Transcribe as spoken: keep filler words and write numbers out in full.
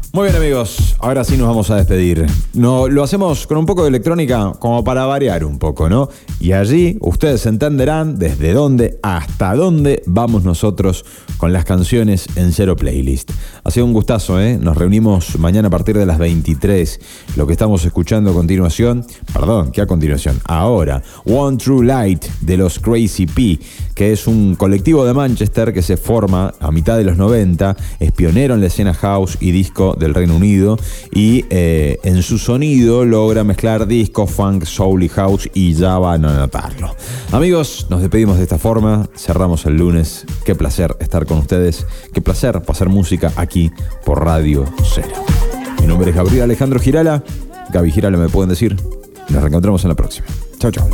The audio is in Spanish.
Muy bien, amigos, ahora sí nos vamos a despedir. No, lo hacemos con un poco de electrónica como para variar un poco, ¿no? Y allí ustedes entenderán desde dónde hasta dónde vamos nosotros con las canciones en Cero Playlist. Ha sido un gustazo, ¿eh? Nos reunimos mañana a partir de las veintitrés. Lo que estamos escuchando a continuación, perdón, ¿qué a continuación? Ahora, One True Light de los Crazy P, que es un colectivo de Manchester que se forma a mitad de los noventa, es pionero en la escena house y disco del Reino Unido y eh, en su sonido logra mezclar disco, funk, soul y house, y ya van a notarlo. Amigos, nos despedimos de esta forma, cerramos el lunes. Qué placer estar con ustedes, qué placer pasar música aquí por Radio Cero. Mi nombre es Gabriel Alejandro Girala, Gaby Girala me pueden decir. Nos reencontramos en la próxima. Chau, chau.